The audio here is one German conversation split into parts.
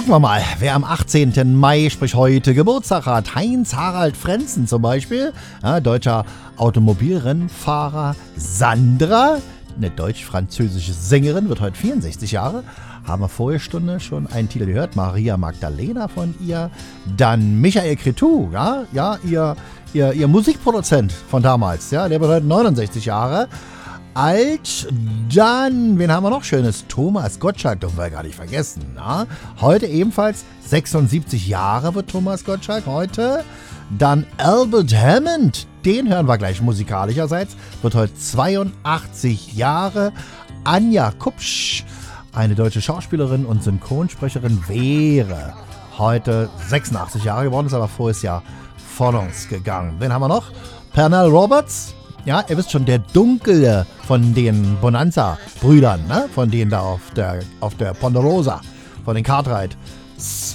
Gucken wir mal, wer am 18. Mai, sprich heute, Geburtstag hat. Heinz-Harald Frentzen zum Beispiel, ja, deutscher Automobilrennfahrer. Sandra, eine deutsch-französische Sängerin, wird heute 64 Jahre. Haben wir vorige Stunde schon einen Titel gehört, Maria Magdalena von ihr. Dann Michael Cretu, ja, ihr Musikproduzent von damals, ja, der wird heute 69 Jahre alt. Dann, wen haben wir noch Schönes? Thomas Gottschalk, dürfen wir gar nicht vergessen. Na? Heute ebenfalls 76 Jahre wird Thomas Gottschalk heute. Dann Albert Hammond, den hören wir gleich musikalischerseits, wird heute 82 Jahre. Anja Kupsch, eine deutsche Schauspielerin und Synchronsprecherin, wäre heute 86 Jahre geworden, ist aber voriges Jahr von uns gegangen. Wen haben wir noch? Pernell Roberts. Ja, ihr wisst schon, der Dunkle von den Bonanza-Brüdern, ne? Von denen da auf der Ponderosa, von den Cartwrights,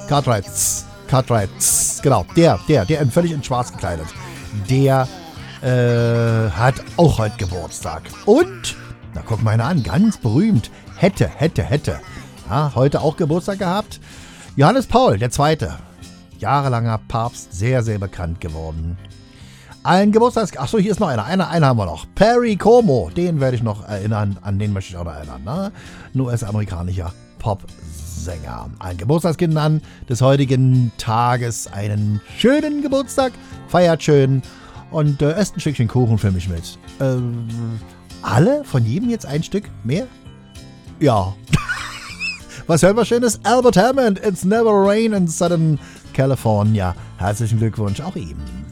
genau, der völlig in schwarz gekleidet, der hat auch heute Geburtstag. Und, na guck mal an, ganz berühmt, hätte, ja, heute auch Geburtstag gehabt, Johannes Paul II., jahrelanger Papst, sehr, sehr bekannt geworden. Ein Geburtstags... Achso, hier ist noch einer. Einen haben wir noch. Perry Como. Den werde ich noch erinnern. An den möchte ich auch noch erinnern. Ne? Ein US-amerikanischer Popsänger. Ein Geburtstagskind an des heutigen Tages. Einen schönen Geburtstag. Feiert schön. Und esst ein Stückchen Kuchen für mich mit. Alle? Von jedem jetzt ein Stück? Mehr? Ja. Was hören wir Schönes? Albert Hammond. It's never rain in Southern California. Herzlichen Glückwunsch auch ihm.